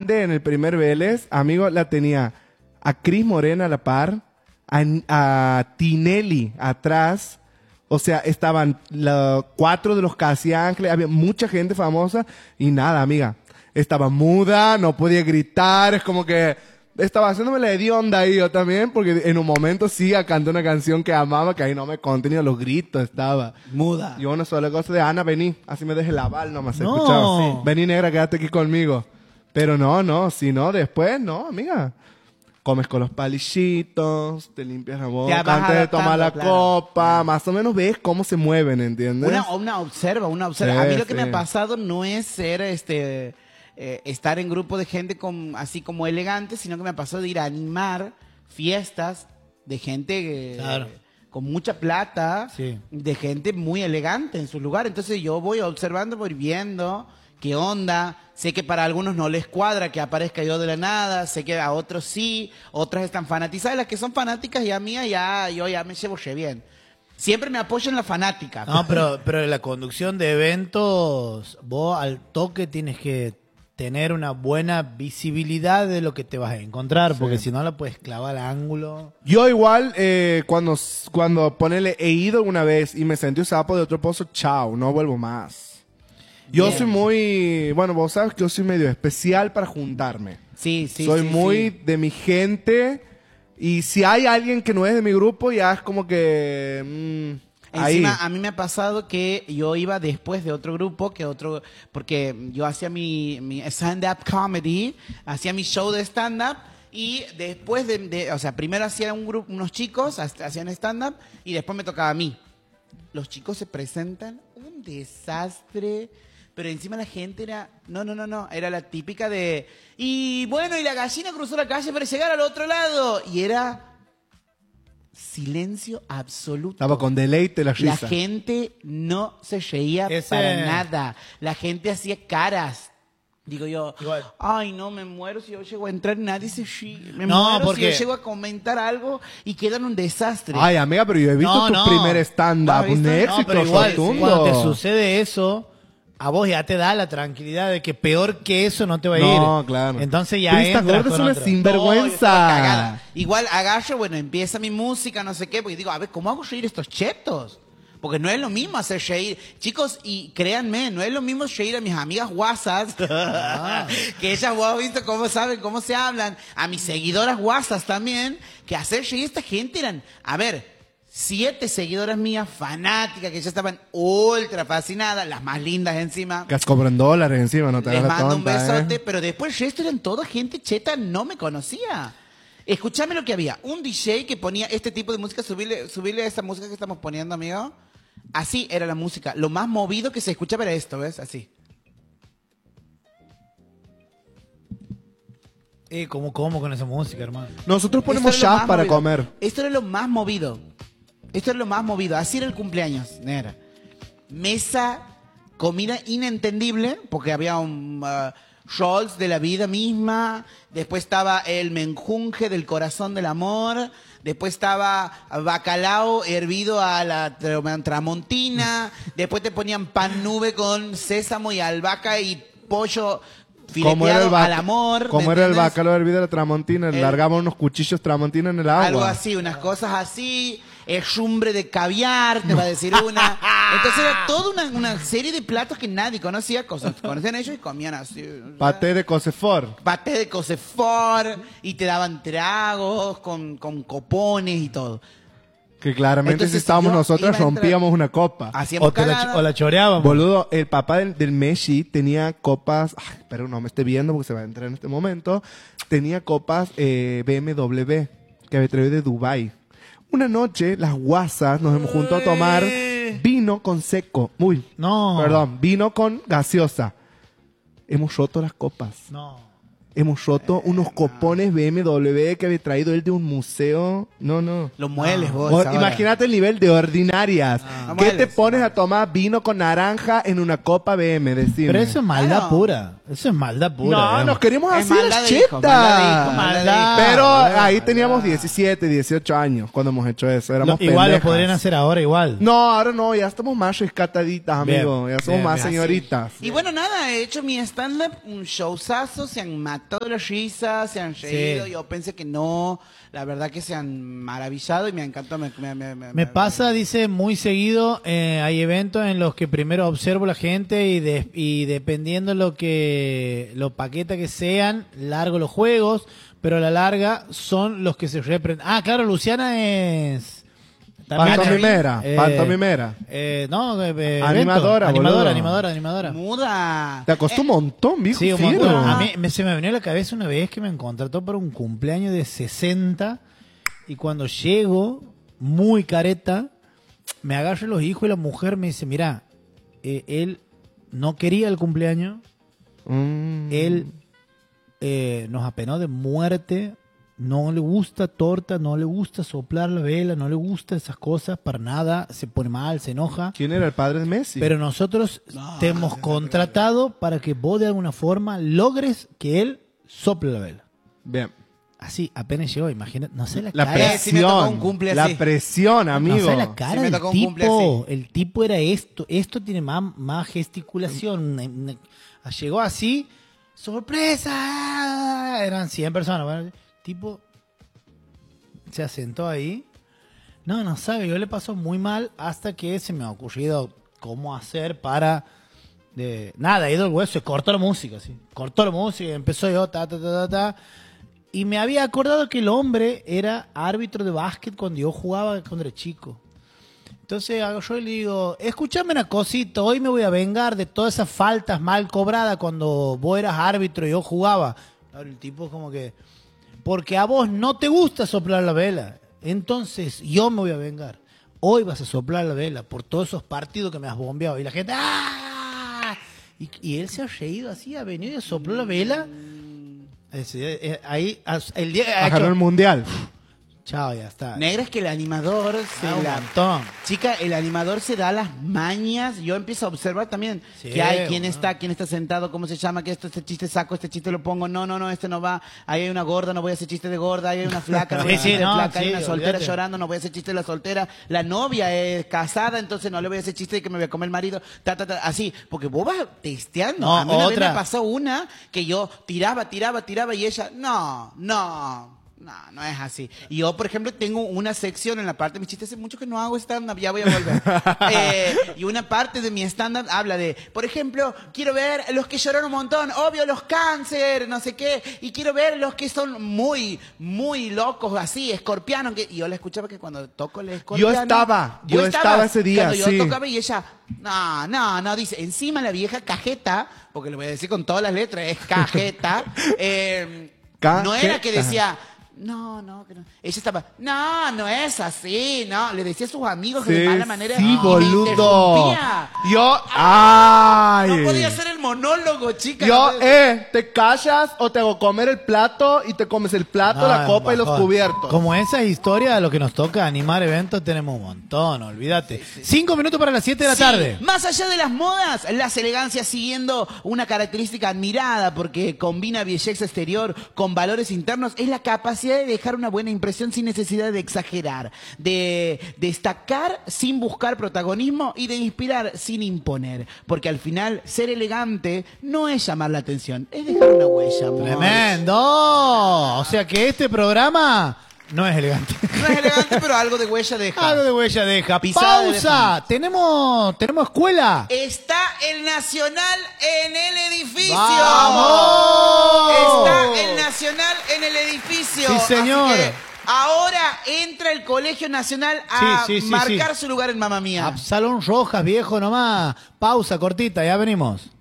grande en el primer Vélez, amigo, la tenía a Cris Morena a la par, a Tinelli atrás. O sea, estaban 4 de los Casi Ángeles, había mucha gente famosa y nada, amiga. Estaba muda, no podía gritar, es como que estaba haciéndome la hedionda ahí yo también, porque en un momento sí canté una canción que amaba, que ahí no me contenía los gritos, estaba. Muda. Y una sola cosa de Ana, vení, así me deje la bal nomás, No. escuchaba. Sí. Vení negra, quédate aquí conmigo. Pero no, si no, después, no, amiga. Comes con los palillitos, te limpias la boca vas antes de tomar la adaptando, copa, más o menos ves cómo se mueven, ¿entiendes? Una observa. Sí, A mí lo que sí. me ha pasado no es ser estar en grupo de gente así como elegante, sino que me ha pasado de ir a animar fiestas de gente Claro. con mucha plata, Sí. de gente muy elegante en su lugar. Entonces yo voy observando, voy viendo qué onda. Sé que para algunos no les cuadra que aparezca yo de la nada, sé que a otros sí, otras están fanatizadas. Las que son fanáticas ya mía, yo ya me llevo re bien. Siempre me apoyo en la fanática. No, pero en la conducción de eventos, vos al toque tienes que tener una buena visibilidad de lo que te vas a encontrar, porque si no la puedes clavar al ángulo. Yo igual, cuando ponele, he ido una vez y me sentí un sapo de otro pozo, chao, no vuelvo más. Yo Bien. soy muy, bueno, vos sabes que yo soy medio especial para juntarme. Sí, sí, soy sí, muy sí. de mi gente y si hay alguien que no es de mi grupo, ya es como que... ahí. Encima, a mí me ha pasado que yo iba después de otro grupo, porque yo hacía mi stand-up comedy, hacía mi show de stand-up, y después o sea, primero hacía unos chicos, hacían stand-up, y después me tocaba a mí. Los chicos se presentan, un desastre, pero encima la gente era, no, era la típica de, y bueno, y la gallina cruzó la calle para llegar al otro lado, y era... silencio absoluto. Estaba con deleite la La risa. gente no se reía para nada. La gente hacía caras. Digo yo, Igual. ay, no, me muero si yo llego a entrar, nadie se ríe. Me No, muero porque- si yo llego a comentar algo y quedan un desastre. Ay, amiga, pero yo he visto No, tu no. primer stand-up, ¿Has un visto? éxito No, pero igual, rotundo. cuando te sucede eso, a vos ya te da la tranquilidad de que peor que eso no te va a ir. No, claro. Entonces ya Pero esta entras gorda es con una otro. No, yo estaba sinvergüenza. cagada. Igual agarro, bueno, empieza mi música, no sé qué, porque digo, a ver, ¿cómo hago reír estos chetos? Porque no es lo mismo hacer reír. Chicos, y créanme, no es lo mismo reír a mis amigas guasas, que ellas, vos has visto cómo saben, cómo se hablan, a mis seguidoras guasas también, que hacer reír a esta gente eran, a ver, 7 seguidoras mías fanáticas, que ya estaban ultra fascinadas, las más lindas encima. Que cobran dólares encima, no te Les hagas la mando un tonta, besote, ¿eh? pero después el resto eran toda gente cheta, no me conocía. Escuchame lo que había. Un DJ que ponía este tipo de música, subirle esa música que estamos poniendo, amigo. Así era la música. Lo más movido que se escuchaba era esto, ¿ves? Así. ¿Cómo con esa música, hermano? Nosotros ponemos Esto era lo jazz más para movido. comer. Esto era lo más movido. Esto era lo más movido. Así era el cumpleaños, negra. Mesa, comida inentendible, porque había un rolls de la vida misma. Después estaba el menjunje del corazón del amor. Después estaba bacalao hervido a la tramontina. Después te ponían pan nube con sésamo y albahaca y pollo fileteado al amor. ¿me Como era el entiendes? bacalao hervido de la tramontina, largamos unos cuchillos tramontina en el agua. Algo así, unas cosas así. Ejumbre de caviar, te va a decir una. Entonces era toda una serie de platos que nadie conocía. Conocían ellos y comían así. Paté de Cosefort. Paté de Cosefort. Y te daban tragos con copones y todo. Que claramente Entonces, si estábamos yo nosotros iba a entrar- rompíamos una copa. Hacíamos cagada. O la choreábamos. Boludo, el papá del Messi tenía copas, pero no me esté viendo porque se va a entrar en este momento, tenía copas BMW que había traído de Dubai. Una noche, las guasas nos hemos juntado a tomar vino con seco. Vino con gaseosa. Hemos roto las copas. No. Hemos roto unos copones BMW que había traído él de un museo. No. Lo mueles vos. O- esa hora. imagínate el nivel de ordinarias. No ¿Qué te mueles, pones no. a tomar vino con naranja en una copa BM? Decime. Pero eso es maldad Claro. pura. Eso es maldad pura. No, digamos. nos queremos Es hacer maldad las de hijo, chetas. maldad de hijo, maldad. Pero Maldad, ahí maldad. teníamos 17, 18 años cuando hemos hecho eso. Éramos Igual lo pendejas. podrían hacer ahora igual. No, ahora no. Ya estamos más rescataditas, Bien, amigo. Ya somos bien, más bien. señoritas. Y bueno, nada, he hecho mi stand-up, un showzazo, se han matado matado la risa, se han reído. Sí. Yo pensé que no. La verdad que se han maravillado y me encantó. Me pasa, dice, muy seguido, hay eventos en los que primero observo la gente y dependiendo lo paqueta que sean, largo los juegos, pero a la larga son los que se reprenden. Ah, claro, Luciana es... Pantomimera, pantomimera. No, Animadora, boludo. animadora. Muda. Te costó un montón, viejo. Sí, un fiero. montón. A mí se me venió a la cabeza una vez que me contrató para un cumpleaños de 60 y cuando llego, muy careta, me agarro los hijos y la mujer me dice, mira, él no quería el cumpleaños, él nos apenó de muerte, no le gusta torta, no le gusta soplar la vela, no le gusta esas cosas para nada, se pone mal, se enoja. ¿Quién era el padre de Messi? Pero nosotros te hemos contratado para que vos de alguna forma logres que él sople la vela. Bien. Así, apenas llegó, imagínate, no sé la La cara. Sí me tocó un presión. cumple La así. presión, amigo. No sé la cara Sí me del tocó un cumple tipo. así. El tipo era esto tiene más gesticulación. Llegó así, sorpresa. Eran 100 personas. Bueno, tipo se asentó ahí. No sabe, yo le pasó muy mal hasta que se me ha ocurrido cómo hacer para... Nada, ido el hueso, se cortó la música, así. Cortó la música y empezó yo, ta. Y me había acordado que el hombre era árbitro de básquet cuando yo jugaba cuando era chico. Entonces yo le digo, escúchame una cosita, hoy me voy a vengar de todas esas faltas mal cobradas cuando vos eras árbitro y yo jugaba. Claro, el tipo como que, porque a vos no te gusta soplar la vela, entonces yo me voy a vengar. Hoy vas a soplar la vela por todos esos partidos que me has bombeado. Y la gente, ¡ah! Y él se ha reído así, ha venido y sopló la vela. Ahí, el día... Ganó el mundial. Chao, ya está. Negra es que el animador Un montón. Chica, el animador se da las mañas. Yo empiezo a observar también Sí, que hay, quién bueno. quién está sentado, cómo se llama, que este chiste saco, este chiste lo pongo. No, este no va. Ahí hay una gorda, no voy a hacer chiste de gorda. Ahí hay una flaca, no voy a Sí, hacer chiste de no, flaca. Hay sí, una soltera olvídate. llorando, no voy a hacer chiste de la soltera. La novia es casada, entonces no le voy a hacer chiste de que me voy a comer el marido. Así, porque vos vas testeando. No, a mí una vez otra. me pasó una que yo tiraba y ella, no es así. Y yo, por ejemplo, tengo una sección en la parte de mis chistes, hace mucho que no hago stand-up, ya voy a volver. Y una parte de mi stand-up habla de, por ejemplo, quiero ver los que lloraron un montón, obvio, los cáncer, no sé qué, y quiero ver los que son muy, muy locos, así, escorpianos. Y yo la escuchaba que cuando toco el escorpiano... Yo estaba ese día, cuando sí. yo tocaba y ella, no, dice, encima la vieja cajeta, porque lo voy a decir con todas las letras, es cajeta, no era que decía... No, que no. Ella estaba, no es así, no. Le decía a sus amigos que de mala manera. Sí, y me boludo. interrumpía. Ay. No podía hacer el monólogo, chica. Yo, no podía- te callas o te hago comer el plato y te comes el plato, la copa y los bajón. cubiertos. Como esa historia de lo que nos toca animar eventos tenemos un montón, olvídate. 5 minutos para las 7 de la Sí, tarde. más allá de las modas, las elegancias siguiendo una característica admirada porque combina belleza exterior con valores internos, es la capacidad de dejar una buena impresión sin necesidad de exagerar, de destacar sin buscar protagonismo y de inspirar sin imponer. Porque al final, ser elegante no es llamar la atención, es dejar una huella, amor. Tremendo. O sea que este programa no es elegante. No es elegante, pero algo de huella deja. Algo de huella deja. Pisada de Pausa. Tenemos escuela. Está el Nacional en el edificio. ¡Vamos! Está el Nacional en el edificio. Sí, señor. Así que ahora entra el Colegio Nacional a Sí, sí, marcar sí. su lugar en Mamma Mía. Absalón Rojas, viejo nomás. Pausa cortita, ya venimos.